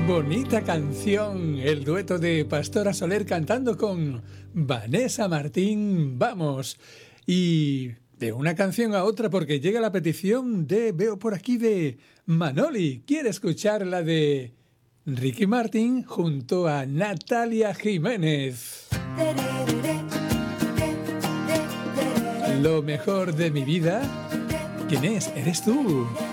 Bonita canción, el dueto de Pastora Soler cantando con Vanessa Martín, vamos. Y de una canción a otra porque llega la petición veo por aquí de Manoli. Quiere escuchar la de Ricky Martin junto a Natalia Jiménez. Lo mejor de mi vida. ¿Quién es? ¿Eres tú?